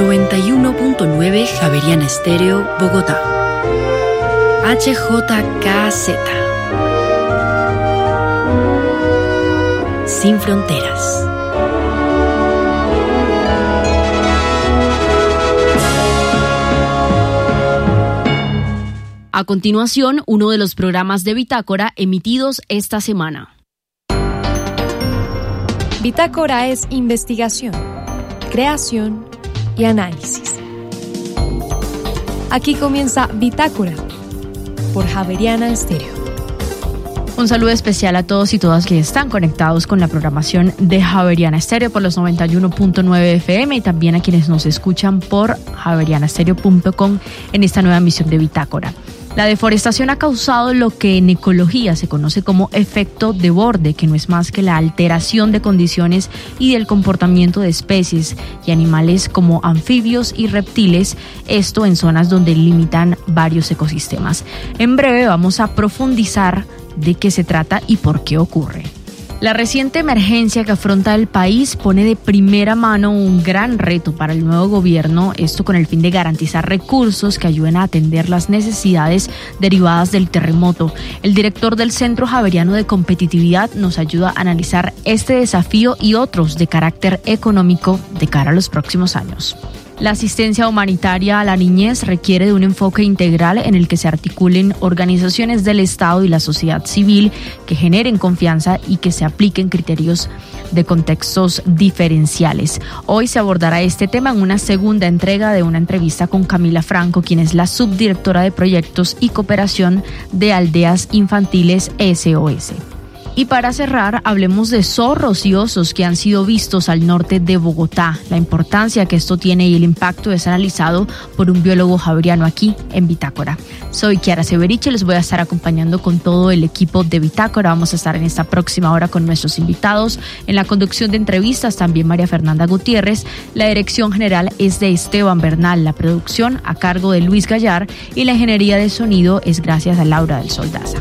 91.9 Javeriana Estéreo, Bogotá. HJKZ. Sin fronteras. A continuación, uno de los programas de Bitácora emitidos esta semana. Bitácora es investigación, creación y análisis. Aquí comienza Bitácora por Javeriana Estéreo. Un saludo especial a todos y todas que están conectados con la programación de Javeriana Estéreo por los 91.9 FM y también a quienes nos escuchan por javerianastereo.com en esta nueva emisión de Bitácora. La deforestación ha causado lo que en ecología se conoce como efecto de borde, que no es más que la alteración de condiciones y del comportamiento de especies y animales como anfibios y reptiles, esto en zonas donde limitan varios ecosistemas. En breve vamos a profundizar de qué se trata y por qué ocurre. La reciente emergencia que afronta el país pone de primera mano un gran reto para el nuevo gobierno, esto con el fin de garantizar recursos que ayuden a atender las necesidades derivadas del terremoto. El director del Centro Javeriano de Competitividad nos ayuda a analizar este desafío y otros de carácter económico de cara a los próximos años. La asistencia humanitaria a la niñez requiere de un enfoque integral en el que se articulen organizaciones del Estado y la sociedad civil que generen confianza y que se apliquen criterios de contextos diferenciales. Hoy se abordará este tema en una segunda entrega de una entrevista con Camila Franco, quien es la subdirectora de Proyectos y Cooperación de Aldeas Infantiles SOS. Y para cerrar, hablemos de zorros y osos que han sido vistos al norte de Bogotá. La importancia que esto tiene y el impacto es analizado por un biólogo javeriano aquí en Bitácora. Soy Kiara Severiche y les voy a estar acompañando con todo el equipo de Bitácora. Vamos a estar en esta próxima hora con nuestros invitados. En la conducción de entrevistas también María Fernanda Gutiérrez. La dirección general es de Esteban Bernal. La producción a cargo de Luis Gallar y la ingeniería de sonido es gracias a Laura del Sol Daza.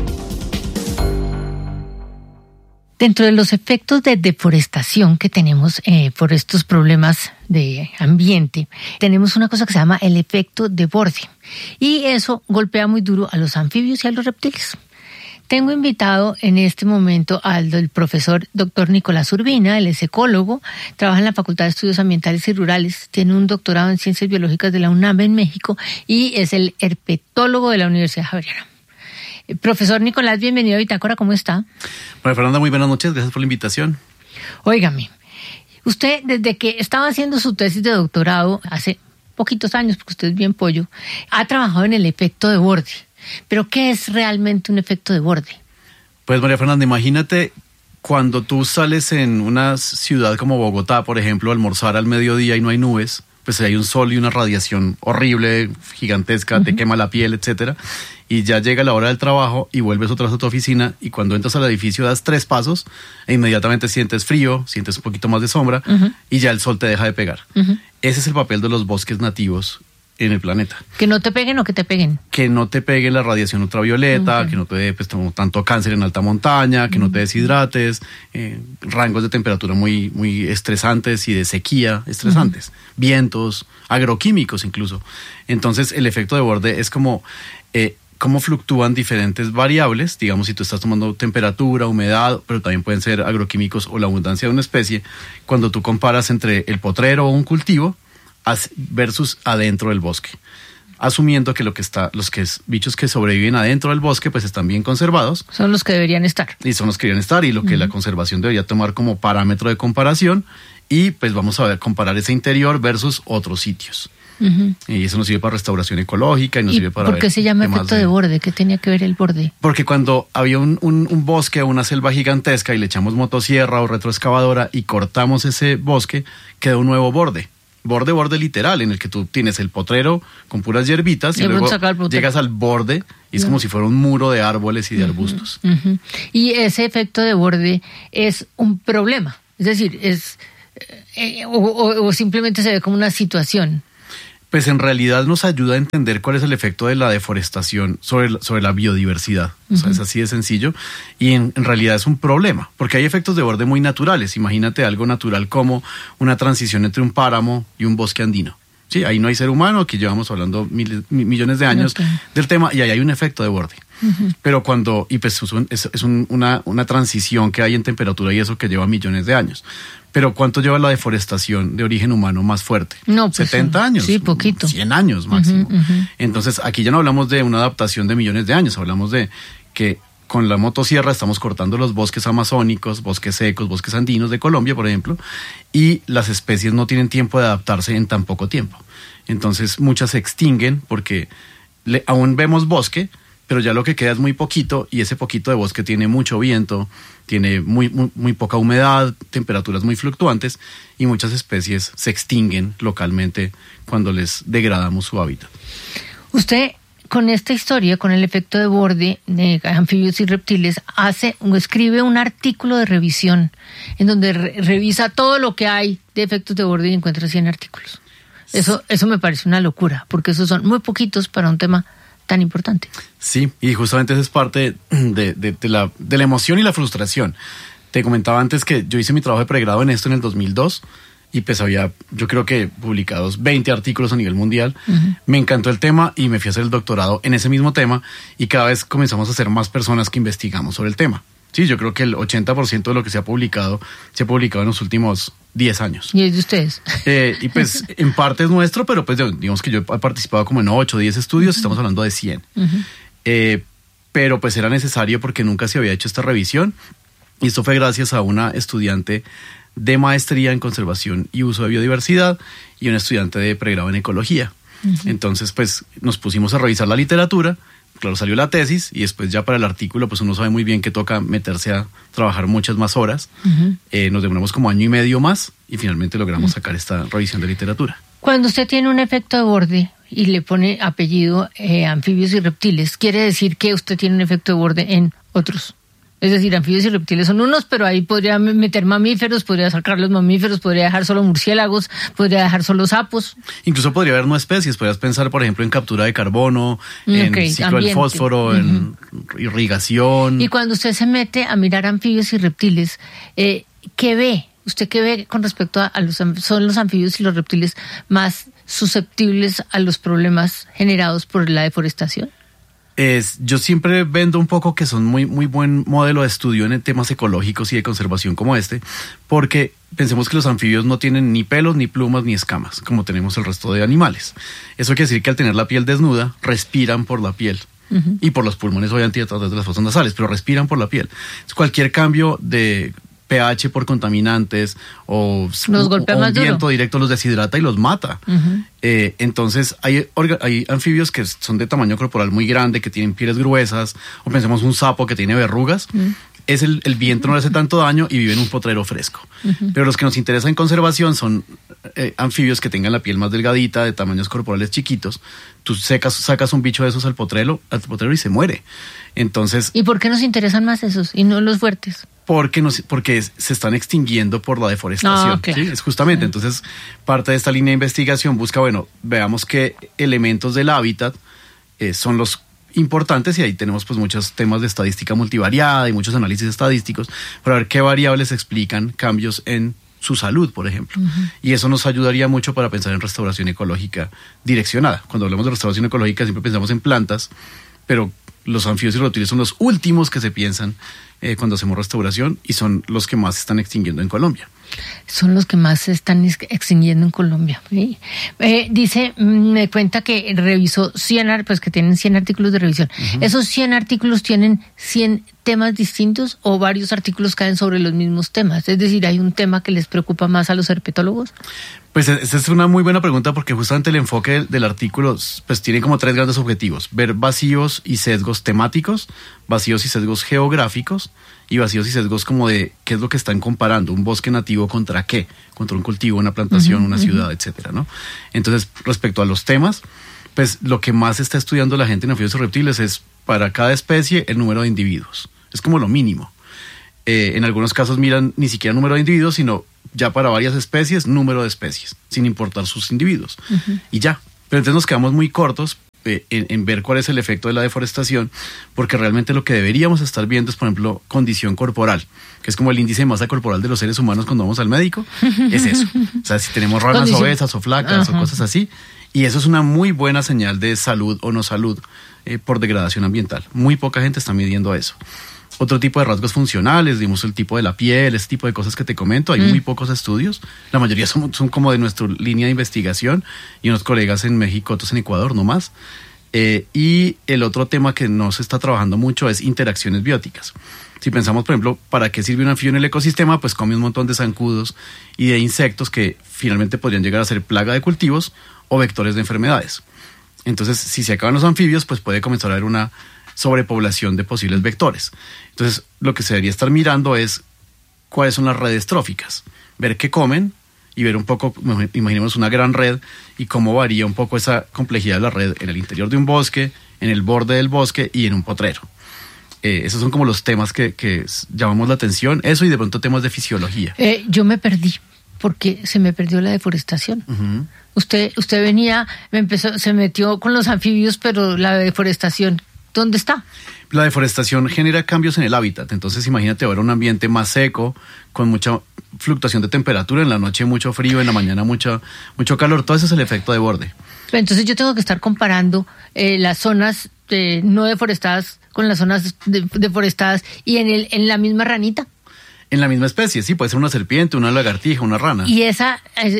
Dentro de los efectos de deforestación que tenemos por estos problemas de ambiente, tenemos una cosa que se llama el efecto de borde. Y eso golpea muy duro a los anfibios y a los reptiles. Tengo invitado en este momento al profesor Dr. Nicolás Urbina. Él es ecólogo, trabaja en la Facultad de Estudios Ambientales y Rurales, tiene un doctorado en Ciencias Biológicas de la UNAM en México y es el herpetólogo de la Universidad Javeriana. Profesor Nicolás, bienvenido a Bitácora, ¿cómo está? Bueno, Fernanda, muy buenas noches, gracias por la invitación. Óigame, usted desde que estaba haciendo su tesis de doctorado, hace poquitos años, porque usted es bien pollo, ha trabajado en el efecto de borde. ¿Pero qué es realmente un efecto de borde? Pues María Fernanda, imagínate cuando tú sales en una ciudad como Bogotá, por ejemplo, a almorzar al mediodía y no hay nubes, pues hay un sol y una radiación horrible, gigantesca, te quema la piel, etcétera. Y ya llega la hora del trabajo y vuelves otra vez a tu oficina y cuando entras al edificio das 3 pasos e inmediatamente sientes frío, sientes un poquito más de sombra y ya el sol te deja de pegar. Ese es el papel de los bosques nativos en el planeta. ¿Que no te peguen o que te peguen? Que no te pegue la radiación ultravioleta, que no te dé pues, tanto cáncer en alta montaña, que no te deshidrates, rangos de temperatura muy, muy estresantes y de sequía estresantes, vientos, agroquímicos incluso. Entonces el efecto de borde es como cómo fluctúan diferentes variables, digamos si tú estás tomando temperatura, humedad, pero también pueden ser agroquímicos o la abundancia de una especie, cuando tú comparas entre el potrero o un cultivo versus adentro del bosque, asumiendo que bichos que sobreviven adentro del bosque pues están bien conservados. Son los que deberían estar. Y son los que deberían estar y lo que la conservación debería tomar como parámetro de comparación y pues vamos a comparar ese interior versus otros sitios. Y eso nos sirve para restauración ecológica y nos sirve para... ¿Por qué se llama efecto de borde? ¿Qué tenía que ver el borde? Porque cuando había un bosque o una selva gigantesca y le echamos motosierra o retroexcavadora y cortamos ese bosque, queda un nuevo borde. Borde literal, en el que tú tienes el potrero con puras hierbitas y luego llegas al borde y es como si fuera un muro de árboles y de arbustos. Y ese efecto de borde es un problema, es decir, o simplemente se ve como una situación. Pues en realidad nos ayuda a entender cuál es el efecto de la deforestación sobre la biodiversidad. O sea, es así de sencillo. Y en realidad es un problema, porque hay efectos de borde muy naturales. Imagínate algo natural como una transición entre un páramo y un bosque andino. Sí, ahí no hay ser humano, aquí llevamos hablando millones de años del tema y ahí hay un efecto de borde. Pero cuando, y pues es una transición que hay en temperatura y eso que lleva millones de años. Pero ¿cuánto lleva la deforestación de origen humano más fuerte? No, pues 70 años. Sí, poquito. 100 años máximo. Entonces aquí ya no hablamos de una adaptación de millones de años, hablamos de que con la motosierra estamos cortando los bosques amazónicos, bosques secos, bosques andinos de Colombia, por ejemplo, y las especies no tienen tiempo de adaptarse en tan poco tiempo. Entonces muchas se extinguen porque aún vemos bosque, pero ya lo que queda es muy poquito y ese poquito de bosque tiene mucho viento, tiene muy poca humedad, temperaturas muy fluctuantes y muchas especies se extinguen localmente cuando les degradamos su hábitat. Usted, con esta historia, con el efecto de borde de anfibios y reptiles, escribe un artículo de revisión en donde revisa todo lo que hay de efectos de borde y encuentra 100 artículos. Eso me parece una locura, porque esos son muy poquitos para un tema tan importante. Sí, y justamente eso es parte de la emoción y la frustración. Te comentaba antes que yo hice mi trabajo de pregrado en esto en el 2002 y pues había, yo creo que publicados 20 artículos a nivel mundial. Me encantó el tema y me fui a hacer el doctorado en ese mismo tema y cada vez comenzamos a ser más personas que investigamos sobre el tema. Sí, yo creo que el 80% de lo que se ha publicado en los últimos 10 años. ¿Y es de ustedes? Y pues en parte es nuestro, pero pues digamos que yo he participado como en 8 o 10 estudios, estamos hablando de 100. Pero pues era necesario porque nunca se había hecho esta revisión y esto fue gracias a una estudiante de maestría en conservación y uso de biodiversidad y un estudiante de pregrado en ecología. Entonces pues nos pusimos a revisar la literatura. Claro, salió la tesis y después ya para el artículo pues uno sabe muy bien que toca meterse a trabajar muchas más horas. Nos demoramos como año y medio más y finalmente logramos sacar esta revisión de literatura. Cuando usted tiene un efecto de borde y le pone apellido anfibios y reptiles, quiere decir que usted tiene un efecto de borde en otros. Es decir, anfibios y reptiles son unos, pero ahí podría meter mamíferos, podría sacar los mamíferos, podría dejar solo murciélagos, podría dejar solo sapos. Incluso podría haber no especies, podrías pensar, por ejemplo, en captura de carbono, en ciclo del fósforo, en irrigación. Y cuando usted se mete a mirar anfibios y reptiles, ¿qué ve? ¿Usted qué ve con respecto a son los anfibios y los reptiles más susceptibles a los problemas generados por la deforestación? Yo siempre vendo un poco que son muy buen modelo de estudio en temas ecológicos y de conservación como este, porque pensemos que los anfibios no tienen ni pelos, ni plumas, ni escamas, como tenemos el resto de animales. Eso quiere decir que al tener la piel desnuda, respiran por la piel. Y por los pulmones, obviamente, a través de las fosas nasales, pero respiran por la piel. Entonces, cualquier cambio de pH por contaminantes o un viento directo los deshidrata y los mata. Entonces hay anfibios que son de tamaño corporal muy grande, que tienen pieles gruesas, o pensemos un sapo que tiene verrugas. El viento no le hace tanto daño y vive en un potrero fresco. Pero los que nos interesan en conservación son anfibios que tengan la piel más delgadita, de tamaños corporales chiquitos. Tú sacas un bicho de esos al potrero y se muere. Entonces, ¿y por qué nos interesan más esos y no los fuertes? Porque se están extinguiendo por la deforestación. Claro. ¿Sí? Es justamente. Entonces, parte de esta línea de investigación busca, veamos qué elementos del hábitat son los importantes y ahí tenemos pues muchos temas de estadística multivariada y muchos análisis estadísticos para ver qué variables explican cambios en su salud, por ejemplo. Y eso nos ayudaría mucho para pensar en restauración ecológica direccionada. Cuando hablamos de restauración ecológica siempre pensamos en plantas, pero los anfibios y reptiles son los últimos que se piensan cuando hacemos restauración y son los que más se están extinguiendo en Colombia. Son los que más se están extinguiendo en Colombia. ¿Sí? Me cuenta que revisó 100, pues que tienen 100 artículos de revisión. ¿Esos 100 artículos tienen 100 temas distintos o varios artículos caen sobre los mismos temas? Es decir, ¿hay un tema que les preocupa más a los herpetólogos? Pues esa es una muy buena pregunta porque justamente el enfoque del artículo pues tiene como 3 grandes objetivos: ver vacíos y sesgos temáticos, vacíos y sesgos geográficos y vacíos y sesgos como de qué es lo que están comparando, un bosque nativo contra qué, contra un cultivo, una plantación, una ciudad, etcétera, ¿no? Entonces, respecto a los temas, pues lo que más está estudiando la gente en anfibios y reptiles es para cada especie el número de individuos. Es como lo mínimo. En algunos casos miran ni siquiera número de individuos, sino ya para varias especies, número de especies, sin importar sus individuos. Y ya. Pero entonces nos quedamos muy cortos en ver cuál es el efecto de la deforestación, porque realmente lo que deberíamos estar viendo es, por ejemplo, condición corporal, que es como el índice de masa corporal de los seres humanos cuando vamos al médico, es eso. O sea, si tenemos ranas obesas o flacas o cosas así, y eso es una muy buena señal de salud o no salud por degradación ambiental. Muy poca gente está midiendo eso. Otro tipo de rasgos funcionales, digamos el tipo de la piel, ese tipo de cosas que te comento, hay muy pocos estudios, la mayoría son como de nuestra línea de investigación y unos colegas en México, otros en Ecuador, no más. Y el otro tema que no se está trabajando mucho es interacciones bióticas. Si pensamos, por ejemplo, ¿para qué sirve un anfibio en el ecosistema? Pues come un montón de zancudos y de insectos que finalmente podrían llegar a ser plaga de cultivos o vectores de enfermedades. Entonces, si se acaban los anfibios, pues puede comenzar a haber una sobrepoblación de posibles vectores. Entonces, lo que se debería estar mirando es cuáles son las redes tróficas, ver qué comen y ver un poco, imaginemos una gran red y cómo varía un poco esa complejidad de la red en el interior de un bosque, en el borde del bosque y en un potrero. Esos son como los temas que llamamos la atención, eso y de pronto temas de fisiología. Yo me perdí porque se me perdió la deforestación. Uh-huh. Usted venía, se metió con los anfibios, pero la deforestación, ¿dónde está? La deforestación genera cambios en el hábitat. Entonces imagínate ahora un ambiente más seco, con mucha fluctuación de temperatura, en la noche mucho frío, en la mañana mucho calor. Todo eso es el efecto de borde. Entonces yo tengo que estar comparando las zonas no deforestadas con las zonas deforestadas y en la misma ranita. En la misma especie, sí, puede ser una serpiente, una lagartija, una rana. Y esa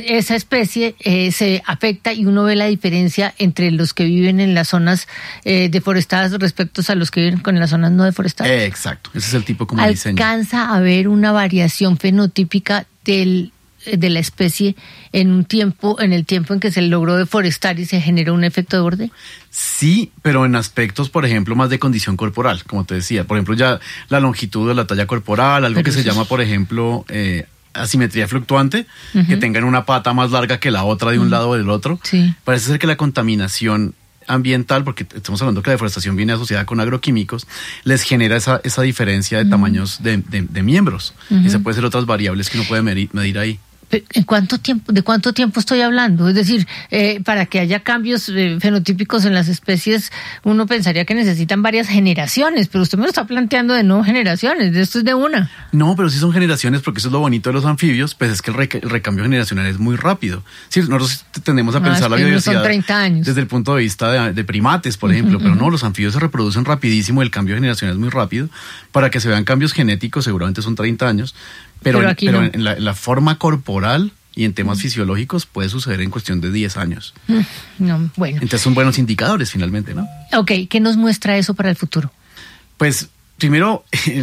especie se afecta y uno ve la diferencia entre los que viven en las zonas deforestadas respecto a los que viven con las zonas no deforestadas. Exacto, ese es el tipo como diseño. ¿Alcanza a haber una variación fenotípica de la especie en el tiempo en que se logró deforestar y se generó un efecto de borde? Sí, pero en aspectos, por ejemplo, más de condición corporal, como te decía. Por ejemplo, ya la longitud de la talla corporal, algo que se llama, por ejemplo, asimetría fluctuante, que tengan una pata más larga que la otra de un lado o del otro. Sí. Parece ser que la contaminación ambiental, porque estamos hablando que la deforestación viene asociada con agroquímicos, les genera esa diferencia de tamaños de miembros. Esa puede ser otras variables que uno puede medir ahí. ¿De cuánto tiempo estoy hablando? Es decir, para que haya cambios fenotípicos en las especies, uno pensaría que necesitan varias generaciones, pero usted me lo está planteando de no generaciones, de esto es de una. No, pero sí son generaciones, porque eso es lo bonito de los anfibios, pues es que el recambio generacional es muy rápido. Sí, nosotros tendemos a pensar la biodiversidad son 30 años. Desde el punto de vista de primates, por ejemplo, pero no, los anfibios se reproducen rapidísimo, el cambio generacional es muy rápido. Para que se vean cambios genéticos seguramente son 30 años, pero no. En la forma corporal y en temas fisiológicos puede suceder en cuestión de 10 años. No, bueno. Entonces son buenos indicadores finalmente, ¿no? Ok, ¿qué nos muestra eso para el futuro? Pues primero,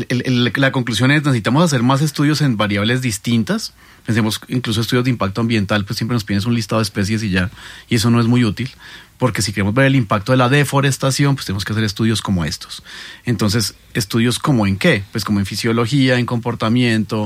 la conclusión es necesitamos hacer más estudios en variables distintas. Pensemos incluso estudios de impacto ambiental, pues siempre nos piden un listado de especies y eso no es muy útil, porque si queremos ver el impacto de la deforestación, pues tenemos que hacer estudios como estos. Entonces, ¿estudios como en qué? Pues como en fisiología, en comportamiento,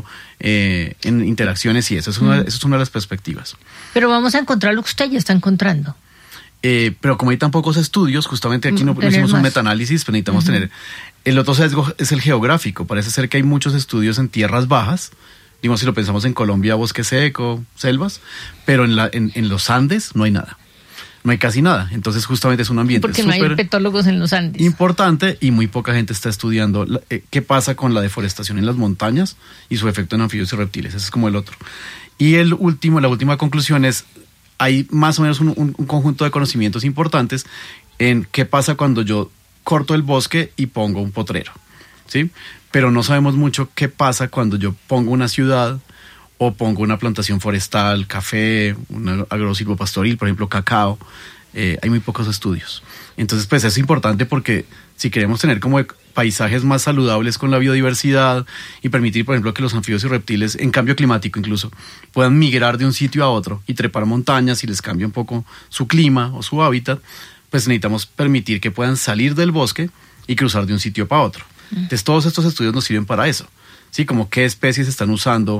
en interacciones y eso. Eso es una de las perspectivas. Pero vamos a encontrar lo que usted ya está encontrando. Pero como hay tan pocos estudios, justamente aquí no hicimos un metaanálisis, pero necesitamos tener... El otro sesgo es el geográfico. Parece ser que hay muchos estudios en tierras bajas, digamos si lo pensamos en Colombia, bosque seco, selvas, pero en los Andes no hay nada. No hay casi nada. Entonces justamente es un ambiente porque no hay herpetólogos en los Andes. Importante y muy poca gente está estudiando qué pasa con la deforestación en las montañas y su efecto en anfibios y reptiles. Ese es como el otro. Y la última conclusión es, hay más o menos un conjunto de conocimientos importantes en qué pasa cuando yo corto el bosque y pongo un potrero, ¿sí? Pero no sabemos mucho qué pasa cuando yo pongo una ciudad o pongo una plantación forestal, café, un agrosilvopastoril, por ejemplo, cacao. Hay muy pocos estudios. Entonces, pues es importante porque si queremos tener como paisajes más saludables con la biodiversidad y permitir, por ejemplo, que los anfibios y reptiles, en cambio climático incluso, puedan migrar de un sitio a otro y trepar montañas y les cambia un poco su clima o su hábitat, pues necesitamos permitir que puedan salir del bosque y cruzar de un sitio para otro. Entonces, todos estos estudios nos sirven para eso. Sí, como qué especies están usando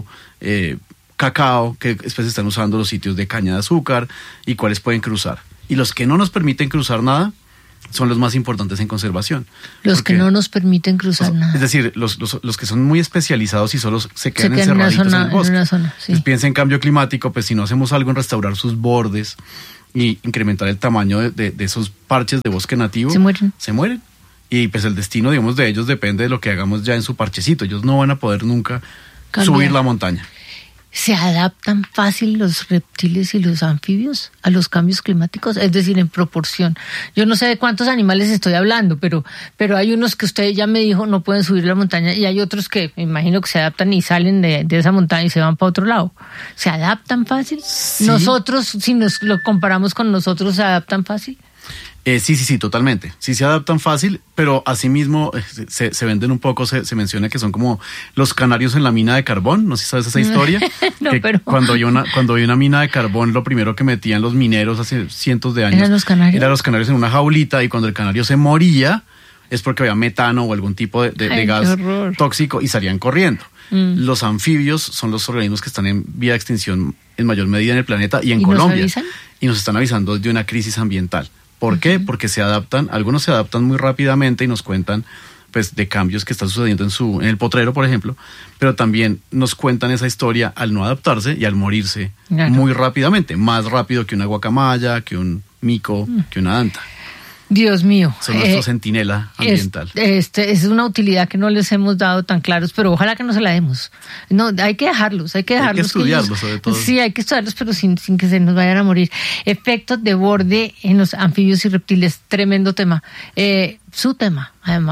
cacao, qué especies están usando los sitios de caña de azúcar y cuáles pueden cruzar. Y los que no nos permiten cruzar nada, son los más importantes en conservación. Los que no nos permiten cruzar nada. Es decir, los que son muy especializados y solo se quedan encerraditos en el bosque. En una zona, sí. Entonces, piensa en cambio climático, pues si no hacemos algo en restaurar sus bordes y incrementar el tamaño de esos parches de bosque nativo, se mueren. Y pues el destino, digamos, de ellos depende de lo que hagamos ya en su parchecito. Ellos no van a poder nunca subir la montaña. ¿Se adaptan fácil los reptiles y los anfibios a los cambios climáticos? Es decir, en proporción. Yo no sé de cuántos animales estoy hablando, pero hay unos que usted ya me dijo no pueden subir la montaña y hay otros que me imagino que se adaptan y salen de esa montaña y se van para otro lado. ¿Se adaptan fácil? Sí. Nosotros, si nos lo comparamos con nosotros, ¿se adaptan fácil? Sí, totalmente. Sí se adaptan fácil, pero asimismo se venden un poco, se menciona que son como los canarios en la mina de carbón. No sé si sabes esa historia. No, que pero... Cuando había una mina de carbón, lo primero que metían los mineros hace cientos de años... ¿Eran los canarios? Eran los canarios en una jaulita, y cuando el canario se moría es porque había metano o algún tipo de gas tóxico y salían corriendo. Los anfibios son los organismos que están en vía de extinción en mayor medida en el planeta y en Colombia. ¿Nos avisan? Y nos están avisando de una crisis ambiental. ¿Por qué? Porque algunos se adaptan muy rápidamente y nos cuentan pues de cambios que están sucediendo en el potrero, por ejemplo, pero también nos cuentan esa historia al no adaptarse y al morirse muy rápidamente, más rápido que una guacamaya, que un mico, que una anta. Dios mío. Son nuestro centinela ambiental. Es una utilidad que no les hemos dado tan claros, pero ojalá que no se la demos. No, hay que dejarlos. Hay que estudiarlos sobre todo. Sí, hay que estudiarlos, pero sin que se nos vayan a morir. Efectos de borde en los anfibios y reptiles, tremendo tema. Su tema,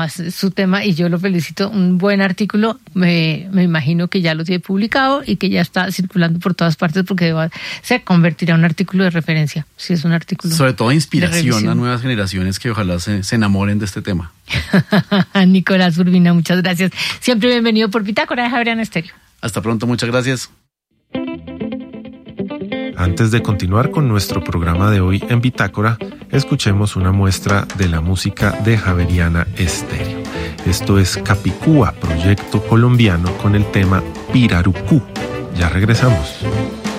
y yo lo felicito, un buen artículo, me imagino que ya lo tiene publicado y que ya está circulando por todas partes porque se convertirá en un artículo de referencia, si es un artículo. Sobre todo inspiración a nuevas generaciones que ojalá se enamoren de este tema. Nicolás Urbina, muchas gracias. Siempre bienvenido por Bitácora de Javeriana Estéreo. Hasta pronto, muchas gracias. Antes de continuar con nuestro programa de hoy en Bitácora, escuchemos una muestra de la música de Javeriana Estéreo. Esto es Capicúa, proyecto colombiano con el tema Pirarucú. Ya regresamos.